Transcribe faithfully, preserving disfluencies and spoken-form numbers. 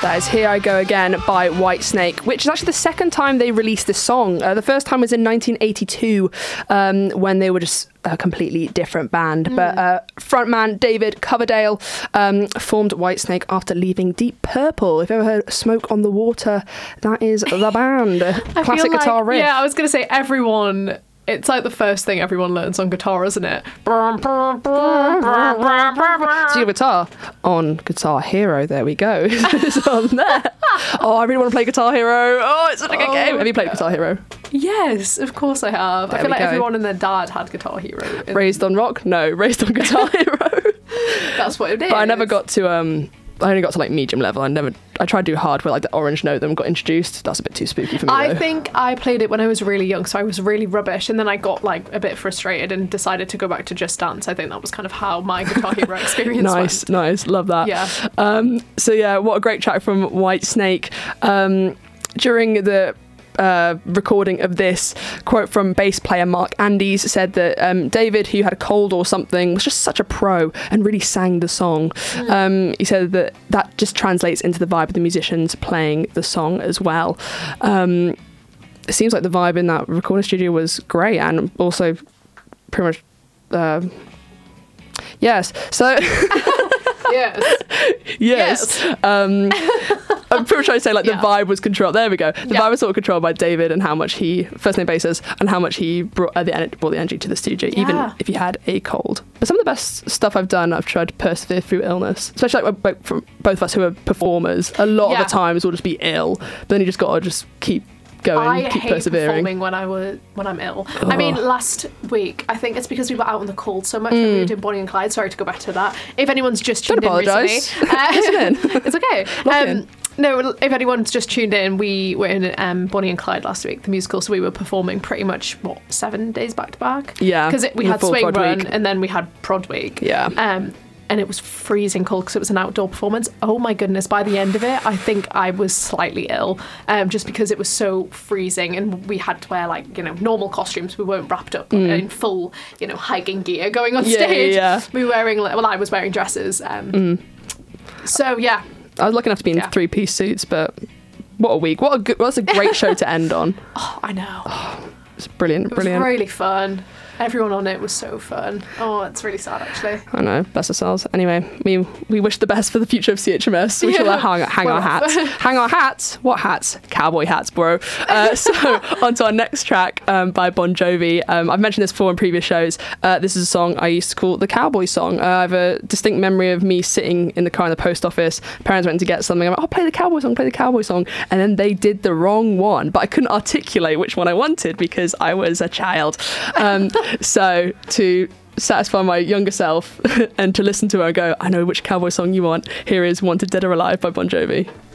That is Here I Go Again by Whitesnake, which is actually the second time they released this song. Uh, the first time was in nineteen eighty-two um, when they were just a completely different band. Mm. But uh, frontman David Coverdale um, formed Whitesnake after leaving Deep Purple. If you've ever heard Smoke on the Water, that is the band. Classic like, guitar riff. Yeah, I was going to say everyone... It's like the first thing everyone learns on guitar, isn't it? So your guitar on Guitar Hero, there we go. It's on there. Oh, I really want to play Guitar Hero. Oh, it's such a good oh, game. Have you played Guitar Hero? Yes, of course I have. There I feel like go. everyone and their dad had Guitar Hero. In... Raised on Rock? No, Raised on Guitar Hero. That's what it is. But I never got to... um. I only got to like medium level. I never. I tried to do hard where like the orange note then got introduced. That's a bit too spooky for me. I though. think I played it when I was really young, so I was really rubbish, and then I got like a bit frustrated and decided to go back to Just Dance. I think that was kind of how my Guitar Hero experience nice, went. Nice, love that. Yeah. Um, so yeah, what a great track from Whitesnake. Um, during the Uh, recording of this, quote from bass player Mark Andes said that um, David, who had a cold or something, was just such a pro and really sang the song. Mm. Um, he said that that just translates into the vibe of the musicians playing the song as well. Um, it seems like the vibe in that recording studio was great, and also pretty much uh, yes so yes yes, yes. Um, I'm pretty sure I say like the yeah. vibe was controlled. There we go. The yeah. vibe was sort of controlled by David and how much he, first name basis, and how much he brought uh, the energy, brought the energy to the studio, yeah. even if he had a cold. But some of the best stuff I've done, I've tried to persevere through illness, especially like both, from both of us who are performers. A lot yeah. of the times we'll just be ill, but then you just got to just keep going, I keep hate persevering. performing when I was when I'm ill. Oh. I mean, last week I think it's because we were out in the cold so much. Mm. When we were doing Bonnie and Clyde. Sorry to go back to that. If anyone's just tuned Don't in apologise. recently, uh, listen in. It's okay. Lock um, in. No, if anyone's just tuned in, we were in um, Bonnie and Clyde last week, the musical, so we were performing pretty much, what, seven days back to back? Yeah. Because we had Swing Run week. and then we had Prod Week. Yeah. Um, and it was freezing cold because it was an outdoor performance. Oh my goodness, by the end of it, I think I was slightly ill um, just because it was so freezing and we had to wear like, you know, normal costumes. We weren't wrapped up mm. in full, you know, hiking gear going on yeah, stage. Yeah, yeah. We were wearing, well, I was wearing dresses. Um, mm. So, yeah. I was lucky enough to be in yeah. three-piece suits, but what a week. What a good, what's a great show to end on. Oh, I know. Oh, it's brilliant, it brilliant. It was really fun. Everyone on it was so fun. Oh, it's really sad, actually. I know, bless ourselves. Anyway, we we wish the best for the future of C H M S. We yeah. shall uh, hang, hang our hats. Hang our hats? What hats? Cowboy hats, bro. Uh, so, on to our next track um, by Bon Jovi. Um, I've mentioned this before in previous shows. Uh, this is a song I used to call the Cowboy song. Uh, I have a distinct memory of me sitting in the car in the post office. Parents went to get something. I'm like, oh, play the Cowboy song, play the Cowboy song. And then they did the wrong one, but I couldn't articulate which one I wanted because I was a child. Um, so, to satisfy my younger self and to listen to her and go, I know which cowboy song you want, here is Wanted Dead or Alive by Bon Jovi.